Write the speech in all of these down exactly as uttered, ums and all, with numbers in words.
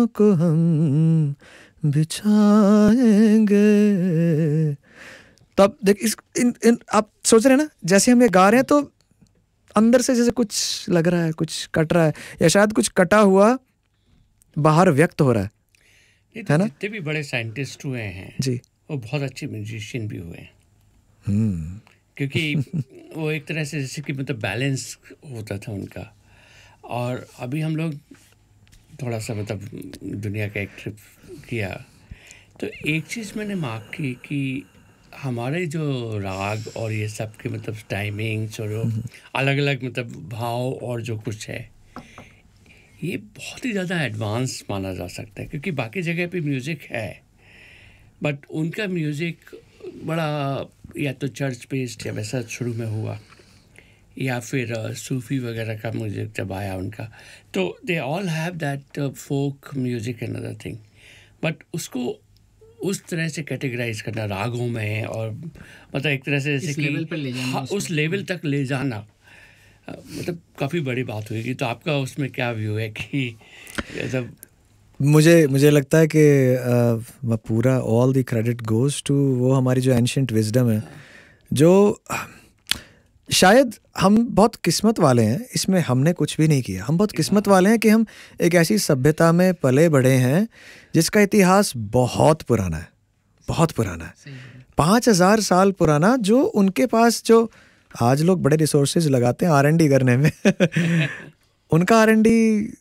को हम बिछाएंगे। तब देख इस इन, इन आप सोच रहे हैं ना, जैसे हम ये गा रहे हैं तो अंदर से जैसे कुछ लग रहा है, कुछ कट रहा है, या शायद कुछ कटा हुआ बाहर व्यक्त हो रहा है, ये है ना? जितने भी बड़े साइंटिस्ट हुए हैं जी, वो बहुत अच्छे म्यूजिशियन भी हुए हैं, हम्म, क्योंकि वो एक तरह से जैसे कि मतलब बैलेंस होता था उनका। और अभी हम लोग थोड़ा सा मतलब दुनिया का एक ट्रिप किया तो एक चीज़ मैंने मार्क की कि हमारे जो राग और ये सब के मतलब टाइमिंग्स और अलग अलग मतलब भाव और जो कुछ है ये बहुत ही ज़्यादा एडवांस माना जा सकता है, क्योंकि बाकी जगह पे म्यूज़िक है बट उनका म्यूज़िक बड़ा या तो चर्च बेस्ड या वैसा शुरू में हुआ, या फिर uh, सूफ़ी वगैरह का म्यूज़िक जब आया उनका, तो they all have that folk music and other thing, but उसको उस तरह से कैटेगराइज करना रागों में और मतलब एक तरह से जैसे लेवल पर ले कि जाना हाँ, उसको। उस लेवल तक ले जाना अ, मतलब काफ़ी बड़ी बात होगी। तो आपका उसमें क्या व्यू है कि मतलब मुझे मुझे लगता है कि अ, पूरा all the credit goes to वो हमारी जो एंशिएंट विजडम है, जो शायद हम बहुत किस्मत वाले हैं, इसमें हमने कुछ भी नहीं किया। हम बहुत किस्मत वाले हैं कि हम एक ऐसी सभ्यता में पले बड़े हैं जिसका इतिहास बहुत पुराना है, बहुत पुराना है, सही है। पाँच हजार साल पुराना, जो उनके पास जो आज लोग बड़े रिसोर्सेज लगाते हैं आर एन डी करने में उनका आर एन डी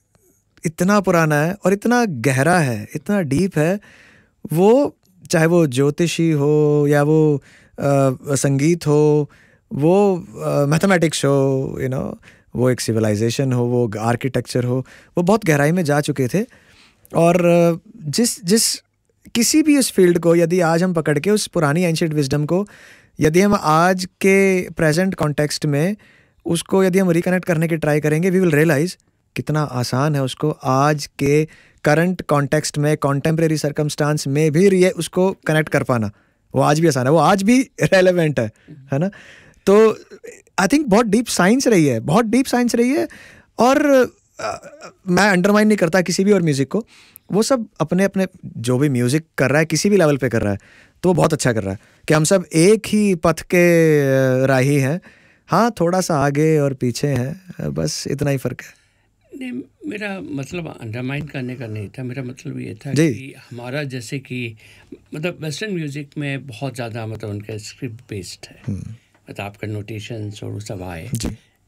इतना पुराना है और इतना गहरा है, इतना डीप है। वो चाहे वो ज्योतिषी हो या वो आ, संगीत हो, वो मैथमेटिक्स हो, यू नो, वो एक सिविलाइजेशन हो, वो आर्किटेक्चर हो, वो बहुत गहराई में जा चुके थे। और आ, जिस जिस किसी भी उस फील्ड को यदि आज हम पकड़ के उस पुरानी एंशिएंट विजडम को यदि हम आज के प्रेजेंट कॉन्टेक्स्ट में उसको यदि हम रिकनेक्ट करने की ट्राई करेंगे, वी विल रियलाइज कितना आसान है उसको आज के करंट कॉन्टेक्स्ट में, कॉन्टेम्प्रेरी सर्कमस्टांस में भी ये उसको कनेक्ट कर पाना। वो आज भी आसान है, वो आज भी रेलेवेंट है, है ना? तो आई थिंक बहुत डीप साइंस रही है, बहुत डीप साइंस रही है। और आ, मैं अंडरमाइन नहीं करता किसी भी और म्यूज़िक को, वो सब अपने अपने जो भी म्यूज़िक कर रहा है किसी भी लेवल पे कर रहा है तो वो बहुत अच्छा कर रहा है, कि हम सब एक ही पथ के राही हैं। हाँ, थोड़ा सा आगे और पीछे हैं, बस इतना ही फ़र्क है। नहीं, मेरा मतलब अंडरमाइन करने का नहीं था, मेरा मतलब ये था जी। कि हमारा जैसे कि मतलब वेस्टर्न म्यूज़िक में बहुत ज़्यादा मतलब उनका स्क्रिप्ट बेस्ड है, मतलब आपका नोटेशंस और वो सब आए। जी।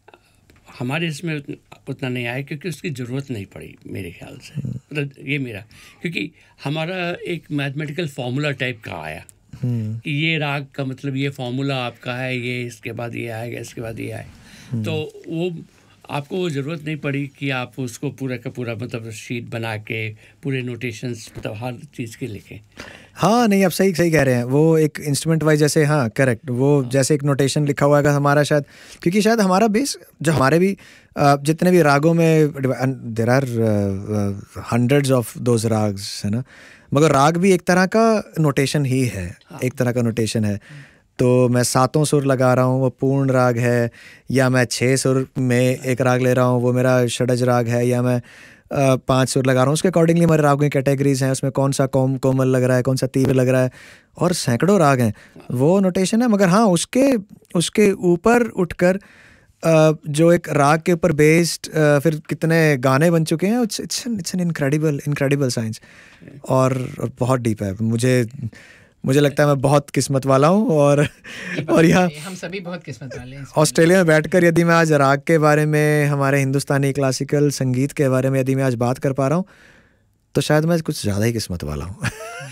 हमारे इसमें उत- उतना नहीं आया क्योंकि उसकी ज़रूरत नहीं पड़ी मेरे ख्याल से, मतलब ये मेरा, क्योंकि हमारा एक मैथमेटिकल फार्मूला टाइप का आया कि ये राग का मतलब ये फार्मूला आपका है, ये इसके बाद ये आएगा, इसके बाद ये आए, तो वो आपको वो ज़रूरत नहीं पड़ी कि आप उसको पूरा का पूरा मतलब शीट बना के पूरे नोटेशंस मतलब हर चीज़ के लिखें। हाँ, नहीं, आप सही सही कह रहे हैं। वो एक इंस्ट्रूमेंट वाइज जैसे, हाँ करेक्ट, वो जैसे एक नोटेशन लिखा हुआ है हमारा, शायद क्योंकि शायद हमारा बेस जो हमारे भी अ, जितने भी रागों में there are hundreds of those ragas, है ना, मगर राग भी एक तरह का नोटेशन ही है, एक तरह का नोटेशन है। तो मैं सातों सुर लगा रहा हूँ, वो पूर्ण राग है, या मैं छः सुर में एक राग ले रहा हूँ, वो मेरा षडज राग है, या मैं Uh, पांच सुर लगा रहा हूँ, उसके अकॉर्डिंगली हमारे रागों की कैटेगरीज हैं, उसमें कौन सा कोम कोमल लग रहा है, कौन सा तीव्र लग रहा है, और सैकड़ों राग हैं, वो नोटेशन है। मगर हाँ, उसके उसके ऊपर उठकर uh, जो एक राग के ऊपर बेस्ड uh, फिर कितने गाने बन चुके हैं, it's it's it's an incredible incredible science, और, और बहुत डीप है। मुझे मुझे लगता है मैं बहुत किस्मत वाला हूँ, और और यहाँ हम सभी बहुत किस्मत वाले हैं। ऑस्ट्रेलिया में बैठकर यदि मैं आज राग के बारे में, हमारे हिंदुस्तानी क्लासिकल संगीत के बारे में यदि मैं आज बात कर पा रहा हूँ, तो शायद मैं कुछ ज़्यादा ही किस्मत वाला हूँ।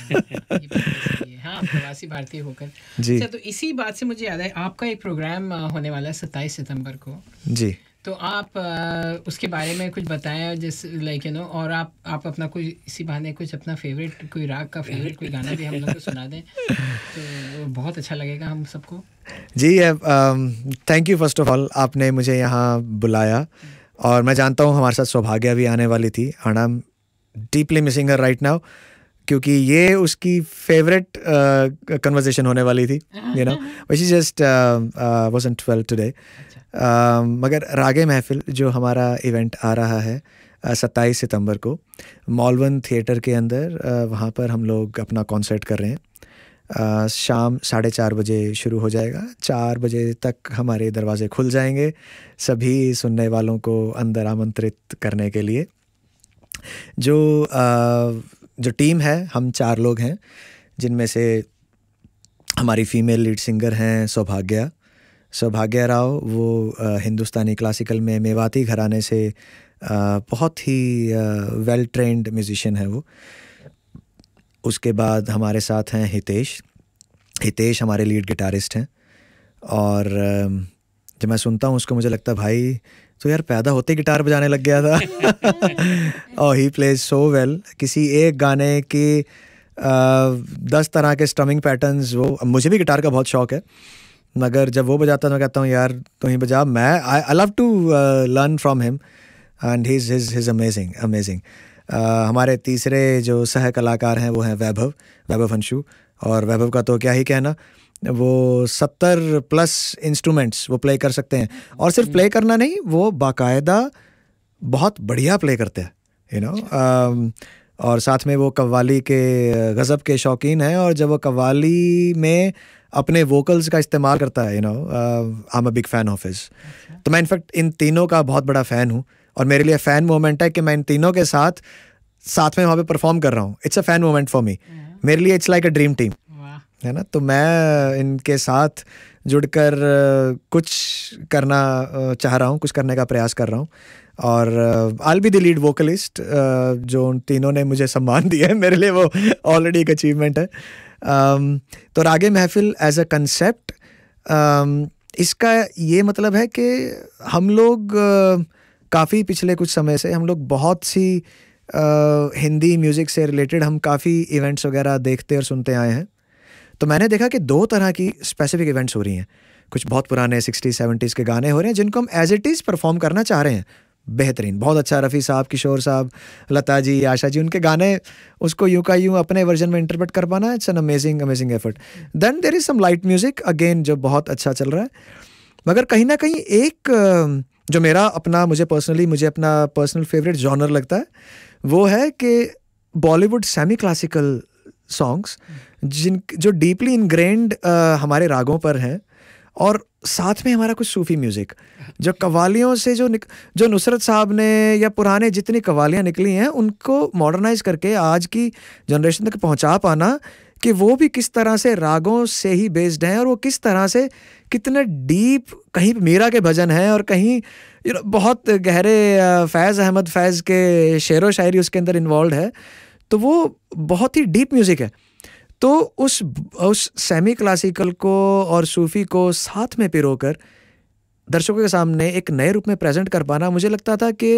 हाँ, प्रवासी भारतीय होकर। जी। अच्छा, तो इसी बात से मुझे याद है, आपका एक प्रोग्राम होने वाला है सत्ताईस सितंबर को। जी। तो आप आ, उसके बारे में कुछ बताएं, जिस लाइक यू नो, और आप आप अपना कोई इसी बहाने कुछ अपना फेवरेट कोई राग का फेवरेट कोई गाना भी हम लोग को सुना दें, तो वो बहुत अच्छा लगेगा हम सबको। जी, thank you first of all, आपने मुझे यहाँ बुलाया, और मैं जानता हूँ हमारे साथ सौभाग्य भी आने वाली थी, and I am deeply missing her right now, क्योंकि ये उसकी फेवरेट कन्वर्सेशन होने वाली थी, you know, which is just wasn't well today. मगर रागे महफिल जो हमारा इवेंट आ रहा है, सत्ताईस सितंबर को मॉलवन थिएटर के अंदर, वहाँ पर हम लोग अपना कॉन्सर्ट कर रहे हैं। आ, शाम साढ़े चार बजे शुरू हो जाएगा, चार बजे तक हमारे दरवाजे खुल जाएंगे सभी सुनने वालों को अंदर आमंत्रित करने के लिए। जो आ, जो टीम है, हम चार लोग हैं, जिनमें से हमारी फीमेल लीड सिंगर हैं सौभाग्या सौभाग्या राव। वो आ, हिंदुस्तानी क्लासिकल में मेवाती घराने से आ, बहुत ही वेल ट्रेंड म्यूज़िशियन है वो। उसके बाद हमारे साथ हैं हितेश हितेश हमारे लीड गिटारिस्ट हैं। और जब मैं सुनता हूँ उसको, मुझे लगता है भाई तो यार पैदा होते गिटार बजाने लग गया था। और ही प्लेज सो वेल। किसी एक गाने की दस तरह के स्ट्रमिंग पैटर्न्स, वो मुझे भी गिटार का बहुत शौक है, मगर जब वो बजाता है मैं कहता हूँ यार तुम ही बजा। मैं I love to learn from him and he is his amazing amazing. Uh, हमारे तीसरे जो सह कलाकार हैं वो हैं वैभव वैभव अंशु। और वैभव का तो क्या ही कहना, वो सत्तर प्लस इंस्ट्रूमेंट्स वो प्ले कर सकते हैं। और सिर्फ प्ले करना नहीं, वो बाकायदा बहुत बढ़िया प्ले करते हैं, यू नो। और साथ में वो कव्वाली के गज़ब के शौकीन हैं। और जब वो कव्वाली में अपने वोकल्स का इस्तेमाल करता है, you know, I am a big fan of his. तो मैं इनफैक्ट इन तीनों का बहुत बड़ा फ़ैन हूँ। और मेरे लिए फ़ैन मोमेंट है कि मैं इन तीनों के साथ साथ में वहाँ पे परफॉर्म कर रहा हूँ। It's a fan moment for me. मेरे लिए it's like a dream team, है ना। तो मैं इनके साथ जुड़कर कुछ करना चाह रहा हूँ, कुछ करने का प्रयास कर रहा हूँ। और I will be the lead vocalist. जो उन तीनों ने मुझे सम्मान दिया है, मेरे लिए वो ऑलरेडी एक अचीवमेंट है। um, तो रागे महफिल एज अ कंसेप्ट, इसका ये मतलब है कि हम लोग uh, काफ़ी पिछले कुछ समय से हम लोग बहुत सी uh, हिंदी म्यूज़िक से रिलेटेड हम काफ़ी इवेंट्स वगैरह देखते और सुनते आए हैं। तो मैंने देखा कि दो तरह की स्पेसिफिक इवेंट्स हो रही हैं। कुछ बहुत पुराने सिक्सटीज़ सेवेंटीज़ के गाने हो रहे हैं जिनको हम एज इट इज़ परफॉर्म करना चाह रहे हैं। बेहतरीन, बहुत अच्छा। रफ़ी साहब, किशोर साहब, लता जी, आशा जी, उनके गाने उसको यूँ का यूँ अपने वर्जन में इंटरप्रेट कर पाना, it's an amazing amazing effort. Then there is some light music again जो बहुत अच्छा चल रहा है। मगर कहीं ना कहीं एक जो मेरा अपना मुझे पर्सनली मुझे अपना पर्सनल फेवरेट जॉनर लगता है, वो है कि बॉलीवुड सेमी क्लासिकल सॉन्ग्स जिन जो डीपली इनग्रेन्ड हमारे रागों पर हैं, और साथ में हमारा कुछ सूफ़ी म्यूज़िक जो कव्वालियों से जो निक, जो नुसरत साहब ने या पुराने जितनी कव्वालियाँ निकली हैं उनको मॉडर्नाइज करके आज की जनरेशन तक पहुँचा पाना, कि वो भी किस तरह से रागों से ही बेस्ड हैं, और वो किस तरह से कितने डीप, कहीं मीरा के भजन हैं और कहीं यू नो बहुत गहरे फैज़ अहमद फैज़ के शेर व शायरी उसके अंदर इन्वॉल्व है। तो वो बहुत ही डीप म्यूज़िक है। तो उस उस सेमी क्लासिकल को और सूफ़ी को साथ में पिरोकर दर्शकों के सामने एक नए रूप में प्रेजेंट कर पाना, मुझे लगता था कि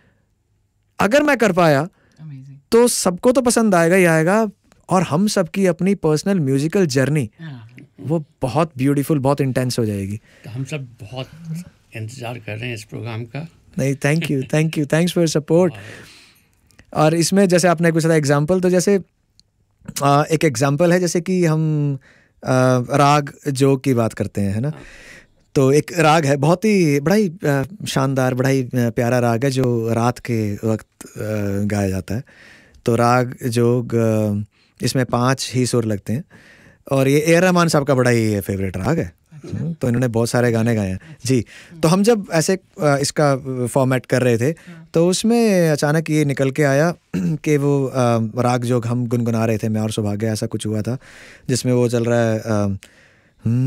अगर मैं कर पाया तो सबको तो पसंद आएगा ही आएगा, और हम सबकी अपनी पर्सनल म्यूजिकल जर्नी वो बहुत ब्यूटीफुल, बहुत इंटेंस हो जाएगी। तो हम सब बहुत इंतज़ार कर रहे हैं इस प्रोग्राम का। नहीं, thank you thank you thanks for support. और इसमें जैसे आपने कुछ एग्जांपल, तो जैसे आ, एक एग्जांपल है जैसे कि हम आ, राग जोग की बात करते हैं, है ना। तो एक राग है बहुत ही बड़ा ही शानदार, बड़ा ही प्यारा राग है जो रात के वक्त गाया जाता है। तो राग जोग, इसमें पांच ही सुर लगते हैं, और ये ए आर रहमान साहब का बड़ा ही फेवरेट राग है। तो इन्होंने बहुत सारे गाने गाए हैं जी। तो हम जब ऐसे इसका फॉर्मेट कर रहे थे तो उसमें अचानक ये निकल के आया कि वो राग जोग हम गुनगुना रहे थे, मैं और सौभाग्य, ऐसा कुछ हुआ था जिसमें वो चल रहा है